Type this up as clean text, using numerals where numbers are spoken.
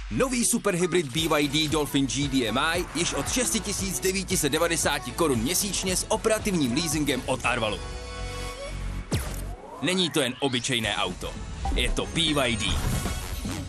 Nový superhybrid BYD Dolphin GDMI již od 6990 korun měsíčně s operativním leasingem od Arvalu. Není to jen obyčejné auto, je to BYD.